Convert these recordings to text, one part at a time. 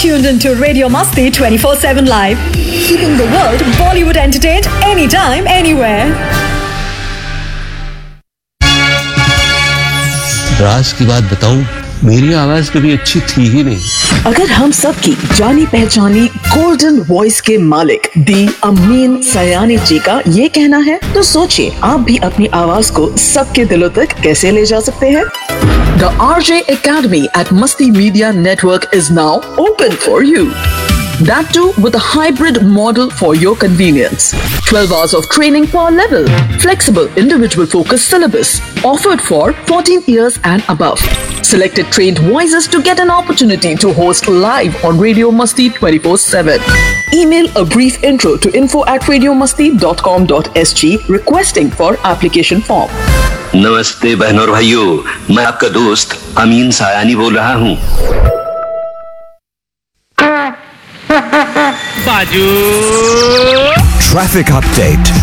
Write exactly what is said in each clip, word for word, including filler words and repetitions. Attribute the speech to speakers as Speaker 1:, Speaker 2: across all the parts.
Speaker 1: tuned into Radio Masti twenty-four seven Live, keeping the world Bollywood entertained anytime, anywhere.
Speaker 2: राज की बात बताऊं, मेरी आवाज कभी अच्छी थी ही नहीं।
Speaker 3: अगर हम सब की जानी पहचानी गोल्डन वॉइस के मालिक दी अमीन सयानी जी का ये कहना है, तो सोचिए आप भी अपनी आवाज को सबके दिलों तक कैसे ले जा सकते हैं। The R J Academy at Masti Media Network is now open for you. That too with a hybrid model for your convenience. twelve hours of training per level. Flexible individual focused syllabus. Offered for fourteen years and above. Selected trained voices to get an opportunity to host live on Radio Masti twenty-four seven. Email a brief intro to info at radiomasti dot com dot s g requesting for application form.
Speaker 4: नमस्ते बहनों और भाइयों, मैं आपका दोस्त अमीन सायानी बोल रहा हूँ।
Speaker 5: बाजू
Speaker 6: traffic update.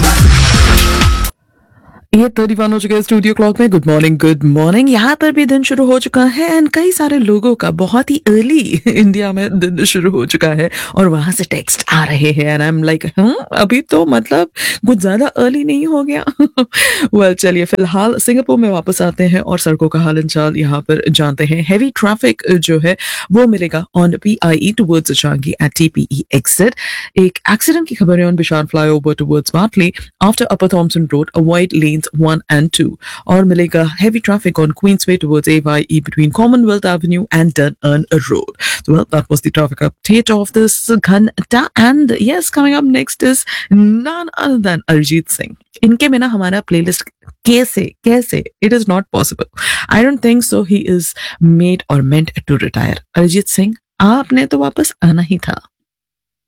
Speaker 3: Eight thirty one हो चुका है स्टूडियो क्लॉक में। Good morning good morning. यहाँ पर भी दिन शुरू हो चुका है एंड कई सारे लोगों का बहुत ही अर्ली इंडिया में दिन शुरू हो चुका है और वहां से टेक्स्ट आ रहे हैं एंड आई एम लाइक अभी तो मतलब कुछ ज्यादा अर्ली नहीं हो गया। वेल well, चलिए फिलहाल सिंगापुर में वापस आते हैं और सड़कों का हाल चाल यहाँ पर जानते हैं। हैवी ट्रैफिक जो है वो मिलेगा on P I E towards Changi at T P E exit. एक एक्सीडेंट की खबर है ऑन बिशान फ्लाईओवर टुवर्ड्स बाटली after upper Thompson road, avoid lens one and two, और मिलेगा heavy traffic on Queensway towards A Y E between Commonwealth Avenue and Dunn Road. So well, that was the traffic update of this Ghanta, and yes, coming up next is none other than Arijit Singh. इनके बिना हमारा playlist कैसे कैसे it is not possible. I don't think so. He is made or meant to retire. Arijit Singh, आपने तो वापस आना ही था।